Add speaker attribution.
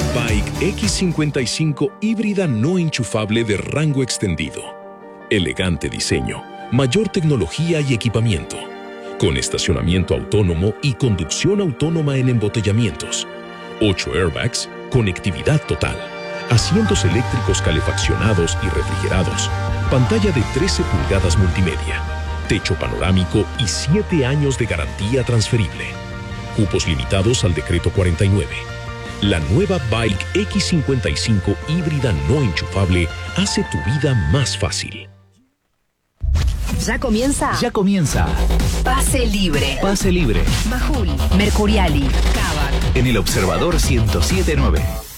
Speaker 1: Bike X55 híbrida no enchufable de rango extendido. Elegante diseño, mayor tecnología y equipamiento. Con estacionamiento autónomo y conducción autónoma en embotellamientos. 8 airbags, conectividad total. Asientos eléctricos calefaccionados y refrigerados. Pantalla de 13 pulgadas multimedia. Techo panorámico y 7 años de garantía transferible. Cupos limitados al decreto 49. La nueva Bike X55 híbrida no enchufable hace tu vida más fácil.
Speaker 2: ¿Ya comienza?
Speaker 3: Ya comienza.
Speaker 2: Pase libre.
Speaker 3: Pase libre.
Speaker 2: Majul, Mercuriali, Kavak.
Speaker 3: En el Observador 107.9.